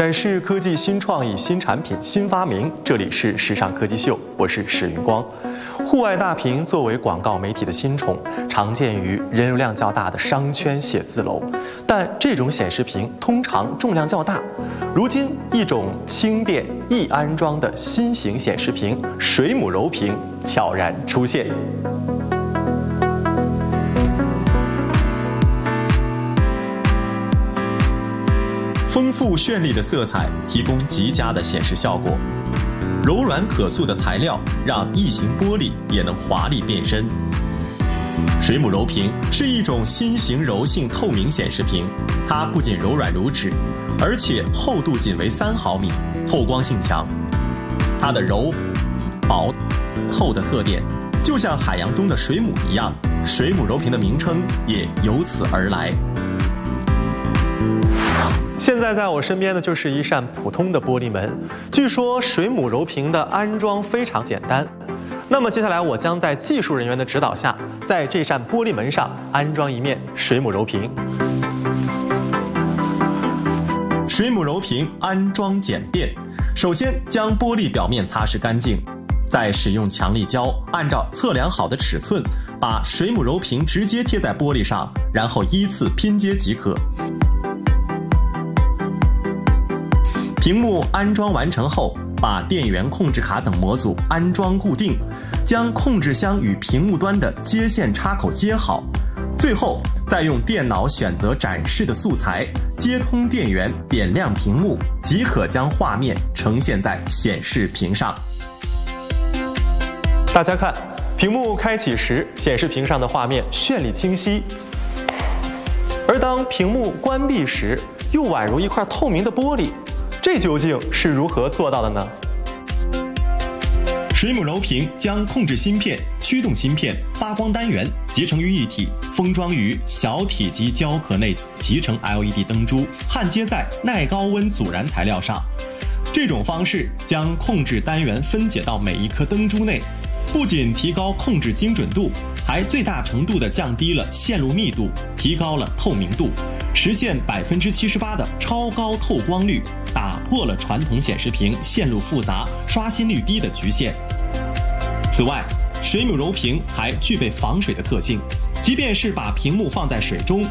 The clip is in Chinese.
展示科技新创意、新产品、新发明。这里是时尚科技秀，我是史云光。户外大屏作为广告媒体的新宠，常见于人流量较大的商圈写字楼，但这种显示屏通常重量较大。如今，一种轻便易安装的新型显示屏——水母柔屏悄然出现。丰富绚丽的色彩提供极佳的显示效果，柔软可塑的材料让异形玻璃也能华丽变身。水母柔屏是一种新型柔性透明显示屏，它不仅柔软如纸，而且厚度仅为3毫米，透光性强。它的柔、薄、透的特点，就像海洋中的水母一样，水母柔屏的名称也由此而来。现在在我身边的就是一扇普通的玻璃门，据说水母柔屏的安装非常简单。那么接下来我将在技术人员的指导下，在这扇玻璃门上安装一面水母柔屏。水母柔屏安装简便，首先将玻璃表面擦拭干净，再使用强力胶按照测量好的尺寸，把水母柔屏直接贴在玻璃上，然后依次拼接即可。屏幕安装完成后，把电源控制卡等模组安装固定，将控制箱与屏幕端的接线插口接好，最后再用电脑选择展示的素材，接通电源，点亮屏幕，即可将画面呈现在显示屏上。大家看，屏幕开启时，显示屏上的画面绚丽清晰，而当屏幕关闭时，又宛如一块透明的玻璃。这究竟是如何做到的呢？水母柔屏将控制芯片、驱动芯片、发光单元集成于一体，封装于小体积胶壳内集成 LED 灯珠，焊接在耐高温阻燃材料上。这种方式将控制单元分解到每一颗灯珠内，不仅提高控制精准度，还最大程度地降低了线路密度，提高了透明度，实现78%的超高透光率，打破了传统显示屏线路复杂、刷新率低的局限。此外，水母柔屏还具备防水的特性，即便是把屏幕放在水中，